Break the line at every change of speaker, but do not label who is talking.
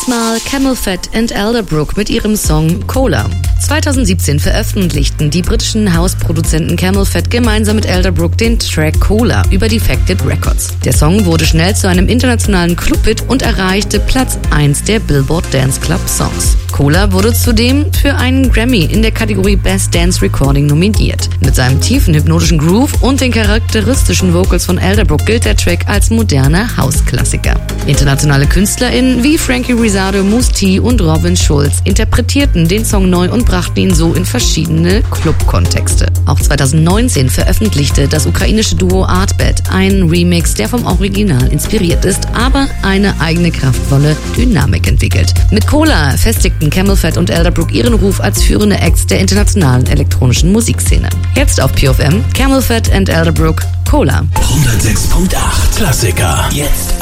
Diesmal CamelPhat and Elderbrook mit ihrem Song Cola. 2017 veröffentlichten die britischen House-Produzenten CamelPhat gemeinsam mit Elderbrook den Track Cola über Defected Records. Der Song wurde schnell zu einem internationalen Clubhit und erreichte Platz 1 der Billboard Dance Club Songs. Cola wurde zudem für einen Grammy in der Kategorie Best Dance Recording nominiert. Mit seinem tiefen hypnotischen Groove und den charakteristischen Vocals von Elderbrook gilt der Track als moderner House-Klassiker. Internationale KünstlerInnen wie Frankie Rizardo, Mousse T und Robin Schulz interpretierten den Song neu und brachten ihn so in verschiedene Club-Kontexte. Auch 2019 veröffentlichte das ukrainische Duo Artbed einen Remix, der vom Original inspiriert ist, aber eine eigene kraftvolle Dynamik entwickelt. Mit Cola festigten CamelPhat und Elderbrook ihren Ruf als führende Acts der internationalen elektronischen Musikszene. Jetzt auf PFM, CamelPhat and Elderbrook, Cola.
106.8 Klassiker. Jetzt